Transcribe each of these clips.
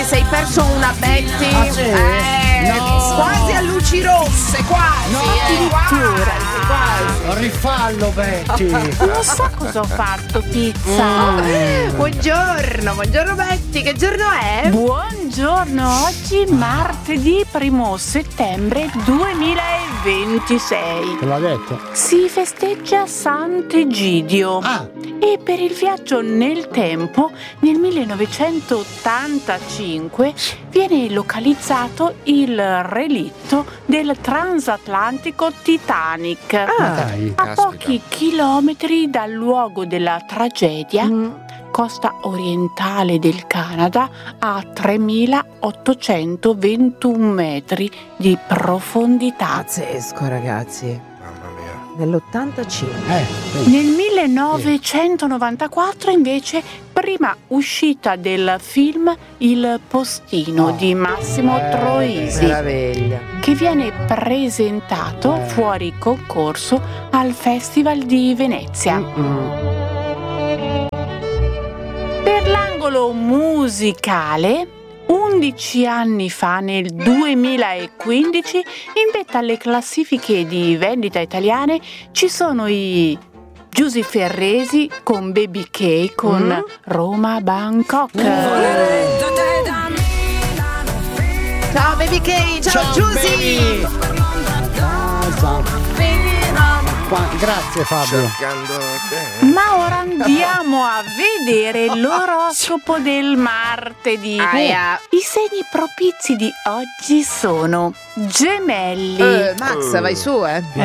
sei perso una Betty. Ah, sì? No. Quasi a luci rosse, quasi. No, quasi. Rifallo, Betty. Non so cosa ho fatto, pizza. Buongiorno Betty, che giorno è? Buongiorno, oggi martedì 1 settembre 2026. Te l'ho detto. Si festeggia Sant'Egidio. E per il viaggio nel tempo, nel 1985 viene localizzato il relitto del transatlantico Titanic. Dai. A pochi chilometri dal luogo della tragedia, costa orientale del Canada, a 3.821 metri di profondità. Pazzesco, ragazzi. Mamma mia. Nell'85. Nel 1994 invece, prima uscita del film Il postino di Massimo Troisi, Meraviglia. che viene presentato fuori concorso al Festival di Venezia. Per l'angolo musicale, 11 anni fa, nel 2015, in vetta alle classifiche di vendita italiane ci sono i Giusy Ferresi con Baby K con Roma Bangkok. Ciao Baby K, ciao Giusy. Grazie Fabio. Cercando te. Ma ora andiamo a vedere l'oroscopo del martedì. Aia. I segni propizi di oggi sono Gemelli. Max, vai su,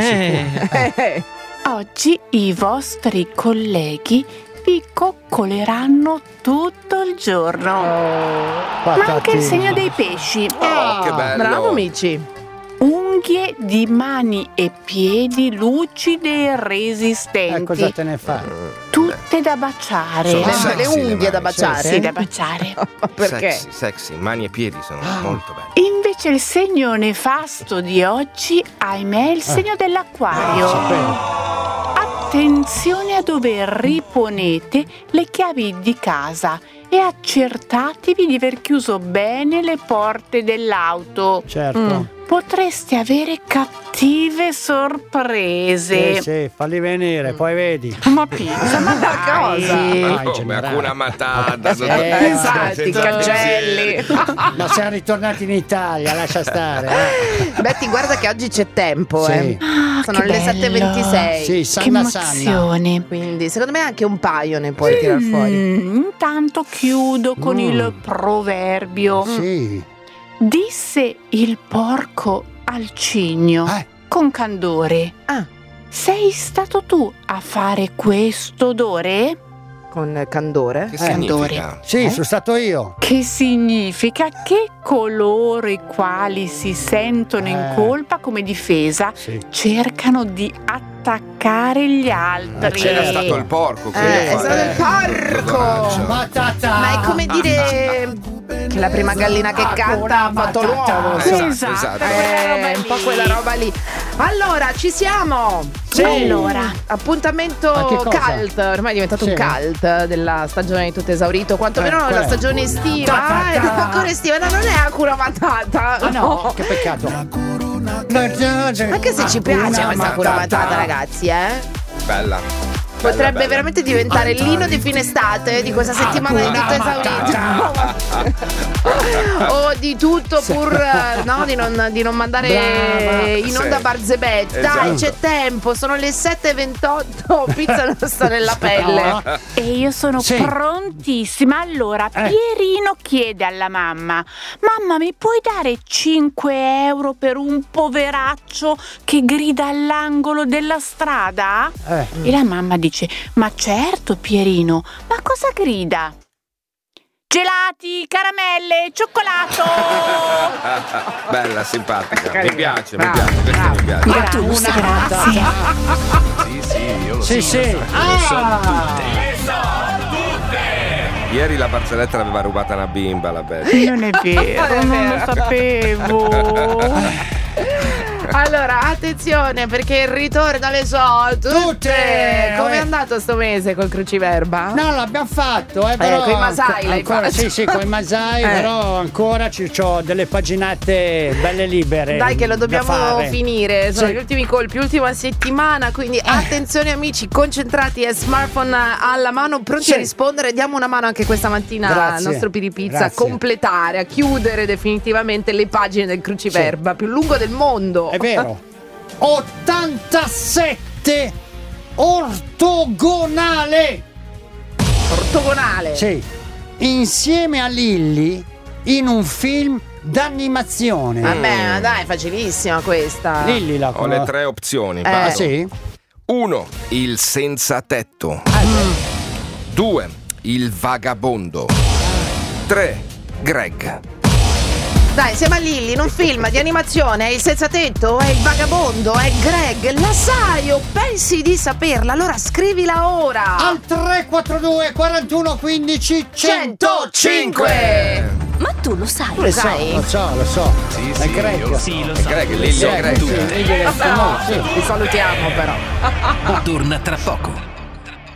Oggi i vostri colleghi vi coccoleranno tutto il giorno. Ma anche il segno dei pesci. Che bello. Bravo amici. Unghie di mani e piedi lucide e resistenti. Cosa te ne fai? Tutte da baciare. Sono Le sexy le unghie da mani, baciare? Sì, da baciare. Perché? Sexy, mani e piedi sono molto belli. Invece il segno nefasto di oggi, ahimè, è il segno dell'acquario. Attenzione a dove riponete le chiavi di casa e accertatevi di aver chiuso bene le porte dell'auto. Certo. Potreste avere cattive sorprese. Sì, falli venire, poi vedi. Ma pizza, ma dai. Ma in come? generale. Hakuna Matata. Infatti, cancelli. Ma siamo ritornati in Italia, lascia stare. Betty, guarda che oggi c'è tempo, Sì. Sono che le bello. 7:26. Sì, Che sanna. emozione. Quindi, secondo me anche un paio ne puoi tirar fuori. Intanto chiudo con il proverbio. Sì. Disse il porco al cigno con candore: sei stato tu a fare questo odore? Con candore? Che Candore. significa? Sì, sono stato io. Che significa che coloro i quali si sentono in colpa come difesa cercano di attaccare gli altri. C'era stato il porco. È stato il porco. Batata. Ma è come dire che la prima gallina che canta ha fatto l'uovo. Esatto. È un po' quella roba lì. Allora, ci siamo. Sì. Allora, Appuntamento Ma che cosa? cult, ormai è diventato un cult della stagione di tutto esaurito, quantomeno qual la è? stagione estiva. È ancora estiva, no, non è Hakuna Matata. Ah no, che peccato. Anche se ci piace questa Hakuna Matata, ragazzi, Bella. Potrebbe veramente diventare l'inno di fine estate di questa settimana di tutto esaurito. O di tutto pur di non mandare in onda barzebette. Dai, c'è tempo, sono le 7:28, pizza non sta nella pelle. e io sono prontissima. Allora, Pierino chiede alla mamma: mamma, mi puoi dare 5 euro per un poveraccio che grida all'angolo della strada? E la mamma dice: ma certo Pierino, ma cosa grida? Gelati, caramelle, cioccolato! Bella, simpatica. Mi piace, questa mi piace. Grazie. Sì, io lo so. Sì. Ieri la barzelletta l'aveva rubata una bimba, la Betty. Non è vero, non lo sapevo. Allora, attenzione, perché il ritorno le so tutte. Come è andato sto mese col Cruciverba? No, l'abbiamo fatto, però con i Masai l'hai ancora, fatto. sì, con i Masai, però ancora ho delle paginate belle libere. Dai che lo dobbiamo finire, sono Sì. gli ultimi colpi, ultima settimana, quindi attenzione amici, concentrati e smartphone alla mano, pronti a rispondere. Diamo una mano anche questa mattina al nostro Piripizza a completare, a chiudere definitivamente le pagine del Cruciverba più lungo del mondo. È vero. 87 ortogonale. Ortogonale. Sì. Insieme a Lilli in un film d'animazione. Vabbè, dai, facilissima questa. Lilli la Ho le 3 opzioni. Ah, sì? 1. Il senza tetto. 2. Il vagabondo. 3. Greg. Dai, siamo a Lilli, in un film di animazione, è il senza tetto, è il vagabondo, è Greg, la sai o pensi di saperla? Allora scrivila ora! Al 342 41 15 105! Ma tu lo sai? Tu lo sai? Lo so. Sì, È Greg. Sì, lo È Greg, Lilli è Greg. Sì, Vabbè, vi salutiamo però. Torna tra poco.